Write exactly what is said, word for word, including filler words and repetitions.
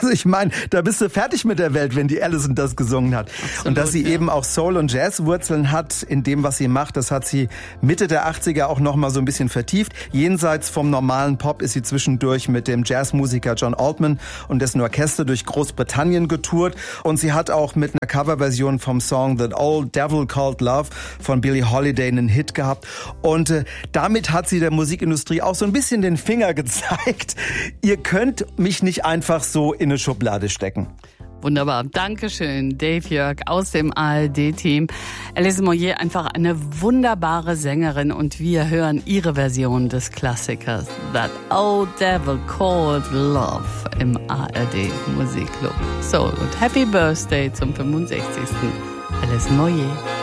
Also ich meine, da bist du fertig mit der Welt, wenn die Alison das gesungen hat. Absolut, und dass sie ja. eben auch Soul- und Jazzwurzeln hat in dem, was sie macht, das hat sie Mitte der achtziger auch noch mal so ein bisschen vertieft. Jenseits vom normalen Pop ist sie zwischendurch mit dem Jazzmusiker John Altman und dessen Orchester durch Großbritannien getourt. Und sie hat auch mit einer Coverversion vom Song That Old Devil Called Love von Billie Holiday einen Hit gehabt. Und äh, damit hat sie der Musikindustrie auch so ein bisschen den Finger gezeigt. Ihr könnt mich nicht einfach so in eine Schublade stecken. Wunderbar. Dankeschön, Dave Jörg aus dem A R D-Team. Alison Moyet, einfach eine wunderbare Sängerin und wir hören ihre Version des Klassikers That Old Devil Called Love im A R D-Musikclub. So, und Happy Birthday zum fünfundsechzigsten Alison Moyet.